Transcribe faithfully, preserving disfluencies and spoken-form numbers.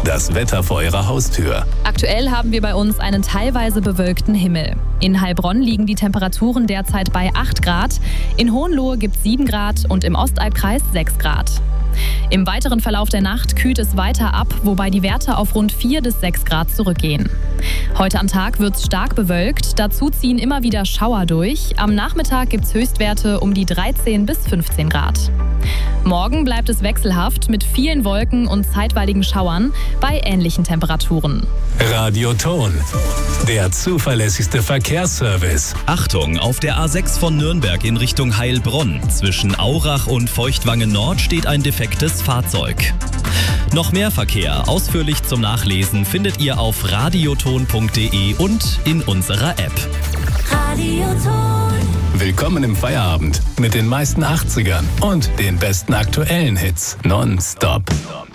das Wetter vor Ihrer Haustür. Aktuell haben wir bei uns einen teilweise bewölkten Himmel. In Heilbronn liegen die Temperaturen derzeit bei acht Grad, in Hohenlohe gibt es sieben Grad und im Ostalbkreis sechs Grad. Im weiteren Verlauf der Nacht kühlt es weiter ab, wobei die Werte auf rund vier bis sechs Grad zurückgehen. Heute am Tag wird es stark bewölkt, dazu ziehen immer wieder Schauer durch. Am Nachmittag gibt es Höchstwerte um die dreizehn bis fünfzehn Grad. Morgen bleibt es wechselhaft mit vielen Wolken und zeitweiligen Schauern bei ähnlichen Temperaturen. Radioton, der zuverlässigste Verkehrsservice. Achtung, auf der A sechs von Nürnberg in Richtung Heilbronn. Zwischen Aurach und Feuchtwangen Nord steht ein defektes Fahrzeug. Noch mehr Verkehr, ausführlich zum Nachlesen, findet ihr auf radioton punkt de und in unserer App. Radioton. Willkommen im Feierabend mit den meisten achtzigern und den besten aktuellen Hits. Nonstop.